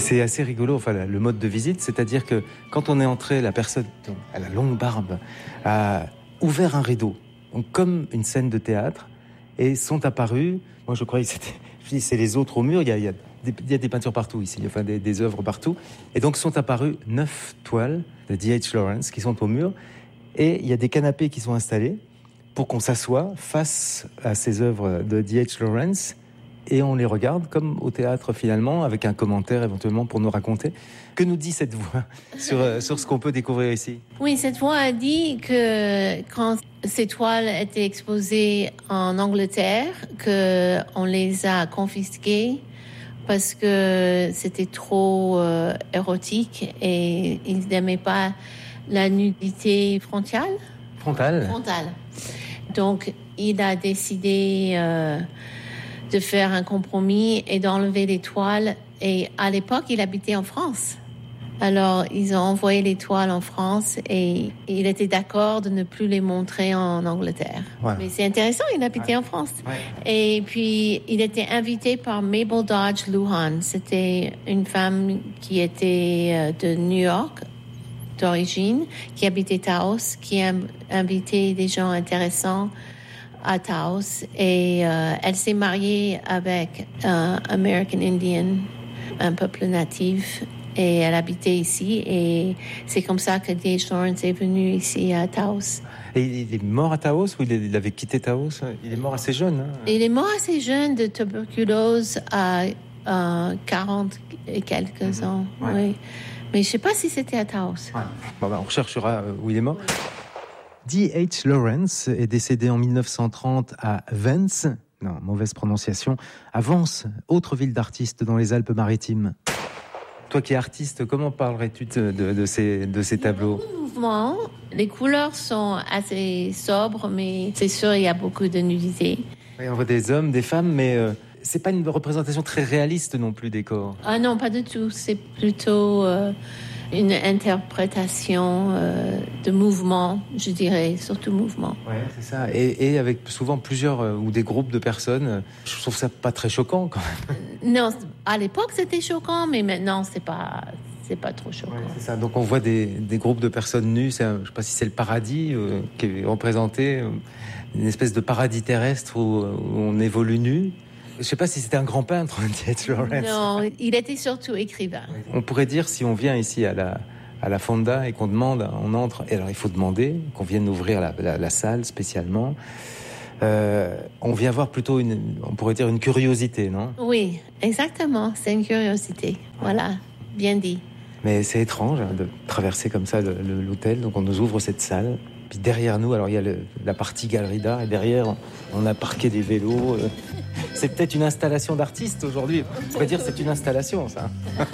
c'est assez rigolo, enfin, le mode de visite, c'est-à-dire que quand on est entré, la personne à la longue barbe a ouvert un rideau, donc comme une scène de théâtre, et sont apparus, moi je croyais que c'est les autres au mur, il y a des peintures partout ici, enfin des œuvres partout, et donc sont apparues 9 toiles de D.H. Lawrence qui sont au mur, et il y a des canapés qui sont installés pour qu'on s'assoie face à ces œuvres de D.H. Lawrence, et on les regarde comme au théâtre finalement, avec un commentaire éventuellement pour nous raconter. Que nous dit cette voix sur ce qu'on peut découvrir ici? Oui, cette voix a dit que quand ces toiles étaient exposées en Angleterre, qu'on les a confisquées parce que c'était trop érotique et ils n'aimaient pas la nudité frontale. Frontale. Donc, il a décidé de faire un compromis et d'enlever les toiles. Et à l'époque, il habitait en France. Alors, ils ont envoyé les toiles en France et il était d'accord de ne plus les montrer en Angleterre. Ouais. Mais c'est intéressant, il habitait en France. Ouais. Et puis, il était invité par Mabel Dodge Luhan. C'était une femme qui était de New York, d'origine, qui habitait Taos, qui a invité des gens intéressants à Taos. Et elle s'est mariée avec un American Indian, un peuple natif. Et elle habitait ici. Et c'est comme ça que D.H. Lawrence est venu ici à Taos. Et il est mort à Taos ou il avait quitté Taos? Il est mort assez jeune. Hein? Il est mort assez jeune de tuberculose à 40 et quelques ans. Ouais. Oui. Mais je ne sais pas si c'était à Taos. Ouais. Bon, on recherchera où il est mort. D.H. Lawrence est décédé en 1930 à Vence. Non, mauvaise prononciation. À Vence, autre ville d'artistes dans les Alpes-Maritimes. Toi qui es artiste, comment parlerais-tu de ces tableaux? Mouvement. Les couleurs sont assez sobres, mais c'est sûr, il y a beaucoup de nudité. Oui, on voit des hommes, des femmes, mais c'est pas une représentation très réaliste non plus des corps. Ah non, pas du tout. C'est plutôt une interprétation de mouvement, je dirais, surtout mouvement. Oui, c'est ça. Et avec souvent plusieurs ou des groupes de personnes. Je trouve ça pas très choquant quand même. Non, à l'époque c'était choquant, mais maintenant c'est pas trop choquant. Ouais, c'est ça. Donc on voit des groupes de personnes nues. Je ne sais pas si c'est le paradis qui est représenté, une espèce de paradis terrestre où on évolue nu. Je ne sais pas si c'était un grand peintre, D.H. Lawrence. Non, il était surtout écrivain. On pourrait dire, si on vient ici à la Fonda et qu'on demande, on entre, et alors il faut demander qu'on vienne ouvrir la salle spécialement. On vient voir plutôt on pourrait dire une curiosité, non? Oui, exactement, c'est une curiosité. Voilà, bien dit. Mais c'est étrange de traverser comme ça l'hôtel, donc on nous ouvre cette salle. Puis derrière nous, alors il y a la partie galerie d'art, et derrière, on a parqué des vélos. C'est peut-être une installation d'artiste aujourd'hui. On pourrait dire que c'est une installation, ça.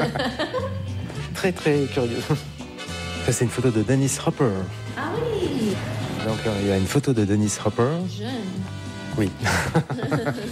Très, très curieux. Ça, c'est une photo de Dennis Hopper. Ah oui. Donc, il y a une photo de Dennis Hopper. Jeune. Oui.